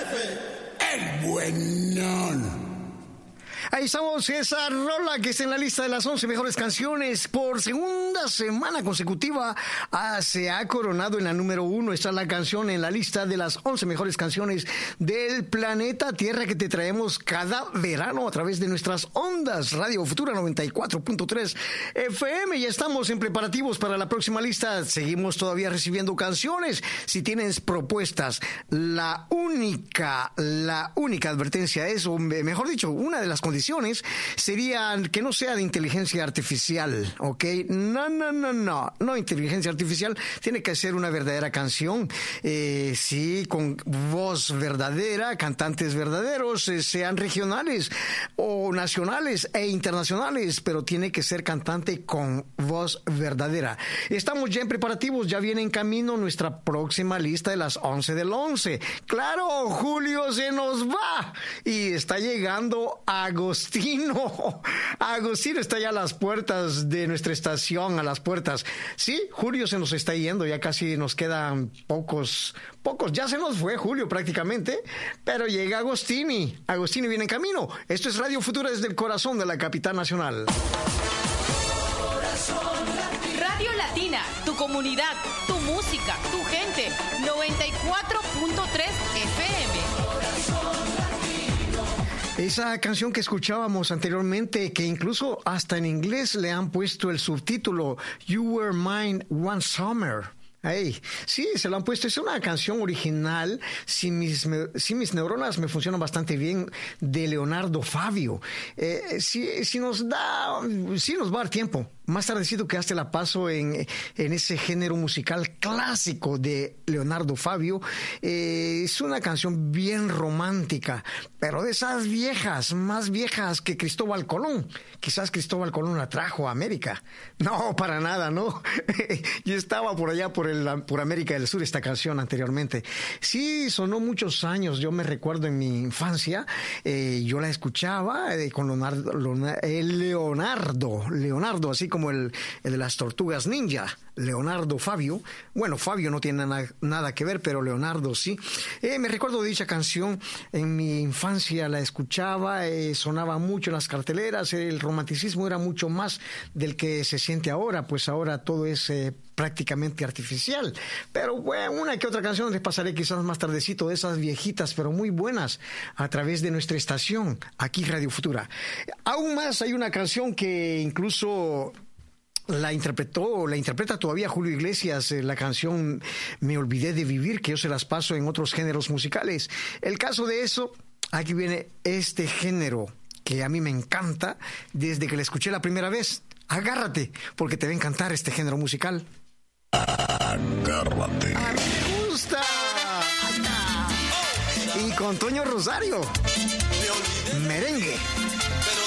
El buenón. Ahí estamos, esa rola que está en la lista de las 11 mejores canciones por segunda semana consecutiva. Se ha coronado en la número 1. Está la canción en la lista de las 11 mejores canciones del planeta Tierra que te traemos cada verano a través de nuestras ondas. Radio Futura 94.3 FM. Ya estamos en preparativos para la próxima lista. Seguimos todavía recibiendo canciones. Si tienes propuestas, la única advertencia es, o mejor dicho, una de las condiciones sería que no sea de inteligencia artificial, ¿ok? No inteligencia artificial, tiene que ser una verdadera canción, sí, con voz verdadera, cantantes verdaderos, sean regionales o nacionales e internacionales, pero tiene que ser cantante con voz verdadera. Estamos ya en preparativos, ya viene en camino nuestra próxima lista de las 11 del 11. Claro, julio se nos va y está llegando Agostino está ya a las puertas de nuestra estación, a las puertas. Sí, julio se nos está yendo, ya casi nos quedan pocos, ya se nos fue julio prácticamente, pero llega Agostini viene en camino. Esto es Radio Futura desde el corazón de la capital nacional. Radio Latina, tu comunidad, tu música, tu gente, 94.3 FM. Esa canción que escuchábamos anteriormente, que incluso hasta en inglés le han puesto el subtítulo You Were Mine One Summer. Hey, sí, se lo han puesto. Es una canción original, si mis neuronas me funcionan bastante bien, de Leonardo Fabio. Si nos va a dar tiempo. Más tardecito que hasta la paso en ese género musical clásico de Leonardo Fabio. Es una canción bien romántica, pero de esas viejas, más viejas que Cristóbal Colón. Quizás Cristóbal Colón la trajo a América. No, para nada, ¿no? Yo estaba por allá, por América del Sur, esta canción anteriormente. Sí, sonó muchos años. Yo me recuerdo en mi infancia, yo la escuchaba con Leonardo, así como el de las Tortugas Ninja, Leonardo Fabio. Bueno, Fabio no tiene nada que ver, pero Leonardo sí. Me recuerdo de dicha canción, en mi infancia la escuchaba, sonaba mucho en las carteleras, el romanticismo era mucho más del que se siente ahora, pues ahora todo es prácticamente artificial. Pero bueno, una que otra canción les pasaré quizás más tardecito, de esas viejitas, pero muy buenas, a través de nuestra estación, aquí Radio Futura. Aún más hay una canción que incluso la interpreta todavía Julio Iglesias, la canción Me Olvidé de Vivir, que yo se las paso en otros géneros musicales. El caso de eso, aquí viene este género que a mí me encanta desde que la escuché la primera vez. Agárrate, porque te va a encantar este género musical. Agárrate. ¡A mí me gusta! Y con Toño Rosario, merengue. Pero